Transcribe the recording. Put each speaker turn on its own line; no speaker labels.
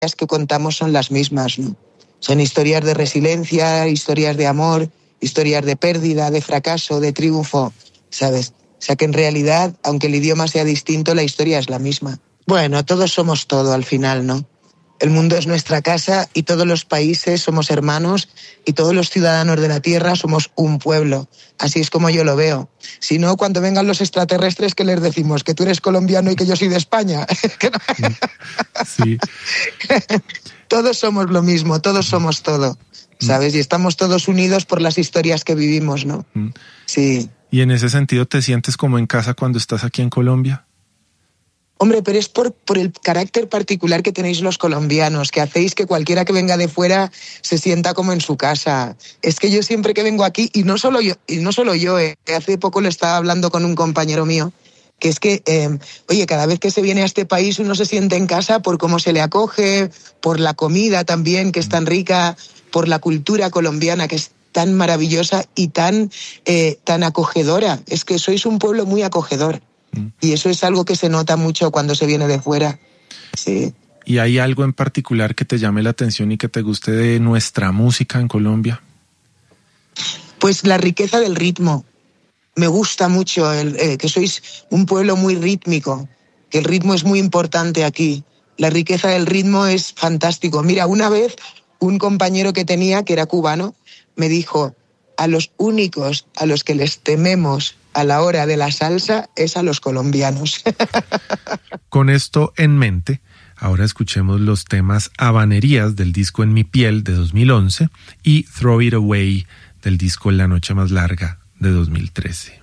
que contamos son las mismas, ¿no? Son historias de resiliencia, historias de amor, historias de pérdida, de fracaso, de triunfo, ¿sabes? O sea que en realidad, aunque el idioma sea distinto, la historia es la misma. Bueno, todos somos todo al final, ¿no? El mundo es nuestra casa y todos los países somos hermanos y todos los ciudadanos de la Tierra somos un pueblo. Así es como yo lo veo. Si no, cuando vengan los extraterrestres, ¿qué les decimos? ¿Que tú eres colombiano y que yo soy de España?
Sí.
Todos somos lo mismo, todos somos todo, ¿sabes? Y estamos todos unidos por las historias que vivimos, ¿no? Sí.
¿Y en ese sentido te sientes como en casa cuando estás aquí en Colombia?
Hombre, pero es por el carácter particular que tenéis los colombianos, que hacéis que cualquiera que venga de fuera se sienta como en su casa. Es que yo siempre que vengo aquí, y no solo yo, hace poco lo estaba hablando con un compañero mío, que es que, oye, cada vez que se viene a este país uno se siente en casa por cómo se le acoge, por la comida también, que es tan rica, por la cultura colombiana, que es tan maravillosa y tan acogedora. Es que sois un pueblo muy acogedor. Y eso es algo que se nota mucho cuando se viene de fuera. Sí.
¿Y hay algo en particular que te llame la atención y que te guste de nuestra música en Colombia?
Pues la riqueza del ritmo. Me gusta mucho que sois un pueblo muy rítmico, que el ritmo es muy importante aquí. La riqueza del ritmo es fantástico. Mira, una vez un compañero que tenía, que era cubano, me dijo: a los únicos a los que les tememos a la hora de la salsa es a los colombianos.
Con esto en mente, ahora escuchemos los temas Habanerías del disco En mi piel de 2011 y Throw It Away del disco La noche más larga de 2013.